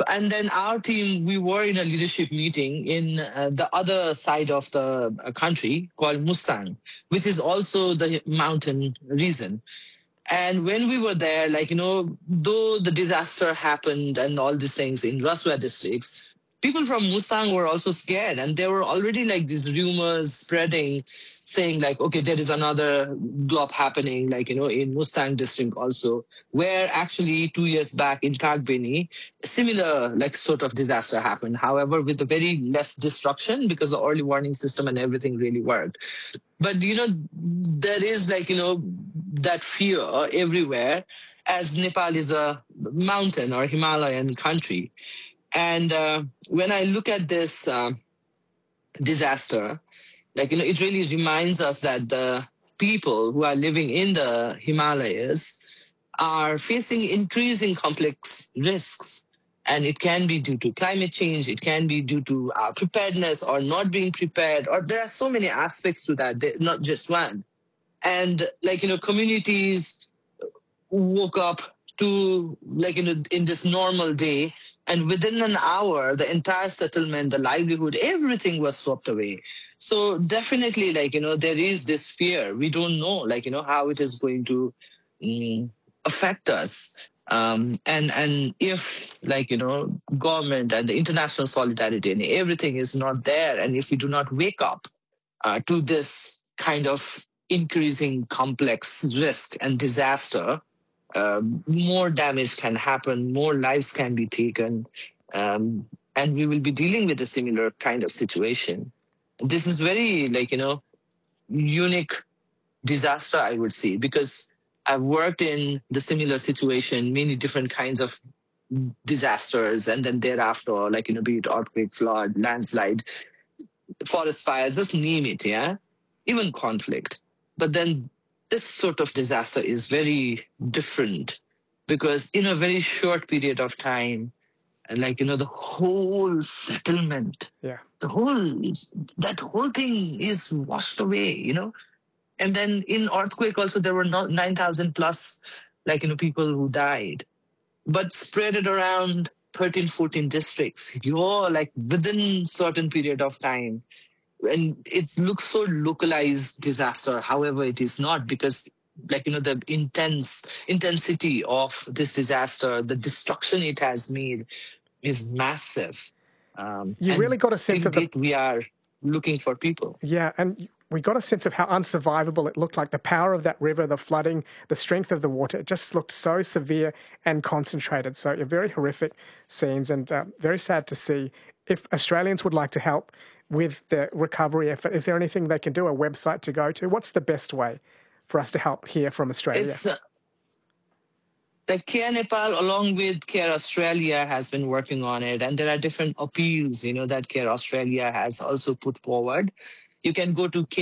And then our team, we were in a leadership meeting in the other side of the country called Mustang, which is also the mountain region. And when we were there, though the disaster happened and all these things in Raswa districts, people from Mustang were also scared. And there were already these rumors spreading saying okay, there is another glop happening, in Mustang district also, where actually 2 years back in Kagbini, similar sort of disaster happened. However, with a very less destruction because the early warning system and everything really worked. But, there is that fear everywhere, as Nepal is a mountain or Himalayan country. And when I look at this disaster, it really reminds us that the people who are living in the Himalayas are facing increasing complex risks. And it can be due to climate change, it can be due to our preparedness or not being prepared, or there are so many aspects to that, not just one. And communities woke up to in this normal day, and within an hour the entire settlement, the livelihood, everything was swept away. So definitely there is this fear. We don't know how it is going to affect us. And if government and the international solidarity and everything is not there, and if we do not wake up to this kind of increasing complex risk and disaster, more damage can happen, more lives can be taken, and we will be dealing with a similar kind of situation. This is very unique disaster, I would say, because I've worked in the similar situation, many different kinds of disasters, and then thereafter, be it earthquake, flood, landslide, forest fires, just name it, yeah? Even conflict. But then this sort of disaster is very different because in a very short period of time, the whole settlement, that whole thing is washed away, And then in earthquake also, there were not 9,000 plus, people who died, but spread it around 13, 14 districts. You're within certain period of time. And it looks so localized disaster. However, it is not, because the intensity of this disaster, the destruction it has made is massive. You really got a sense of we are looking for people. Yeah, and we got a sense of how unsurvivable it looked like. The power of that river, the flooding, the strength of the water, it just looked so severe and concentrated. So very horrific scenes, and very sad to see. If Australians would like to help with the recovery effort, is there anything they can do, a website to go to? What's the best way for us to help here from Australia? It's the Care Nepal, along with Care Australia, has been working on it. And there are different appeals, that Care Australia has also put forward. You can go to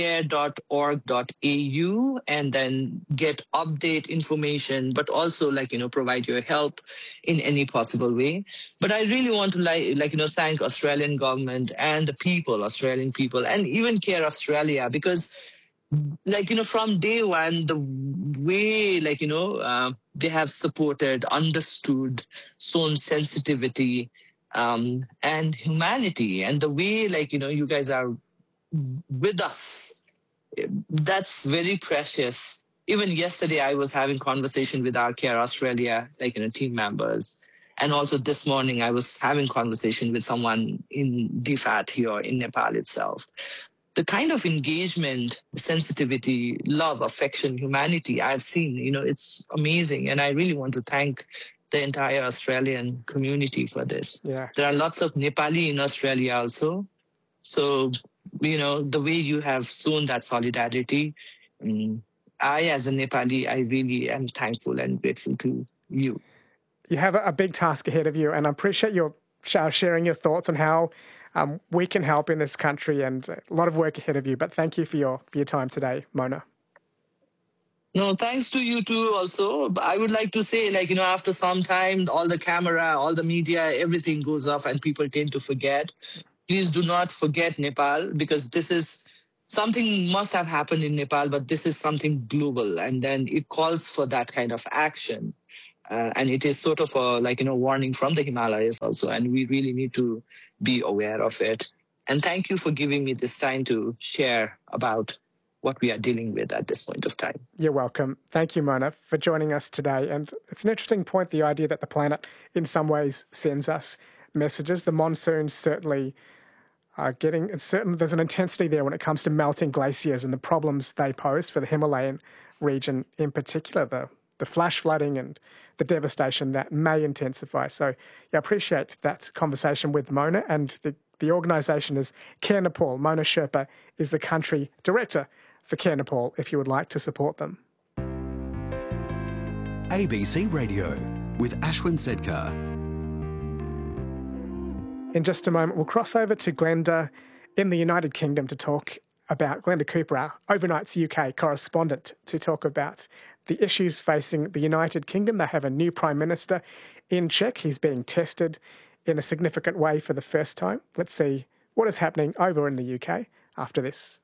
care.org.au and then get update information, but also provide your help in any possible way. But I really want to thank Australian government and the people, Australian people, and even Care Australia, because from day one, the way, they have supported, understood, shown sensitivity, and humanity, and the way, you guys are with us, that's very precious. Even yesterday, I was having conversation with our Care Australia, team members. And also this morning, I was having conversation with someone in DFAT here in Nepal itself. The kind of engagement, sensitivity, love, affection, humanity I've seen, it's amazing. And I really want to thank the entire Australian community for this. Yeah. There are lots of Nepali in Australia also. So, the way you have shown that solidarity, I, as a Nepali, I really am thankful and grateful to you. You have a big task ahead of you, and I appreciate your sharing your thoughts on how we can help in this country, and a lot of work ahead of you. But thank you for your time today, Mona. No, thanks to you too also. I would like to say, after some time, all the camera, all the media, everything goes off and people tend to forget. Please do not forget Nepal, because this is something must have happened in Nepal, but this is something global. And then it calls for that kind of action. And it is sort of a warning from the Himalayas also, and we really need to be aware of it. And thank you for giving me this time to share about what we are dealing with at this point of time. You're welcome. Thank you, Mona, for joining us today. And it's an interesting point, the idea that the planet in some ways sends us messages. The monsoons certainly are there's an intensity there when it comes to melting glaciers and the problems they pose for the Himalayan region in particular, the flash flooding and the devastation that may intensify. So I appreciate that conversation with Mona, and the organisation is Care Nepal. Mona Sherpa is the country director for Care Nepal if you would like to support them. ABC Radio with Ashwin Sedkar. In just a moment, we'll cross over to Glenda in the United Kingdom to talk about Glenda Cooper, our Overnight's UK correspondent, to talk about the issues facing the United Kingdom. They have a new Prime Minister in check. He's being tested in a significant way for the first time. Let's see what is happening over in the UK after this.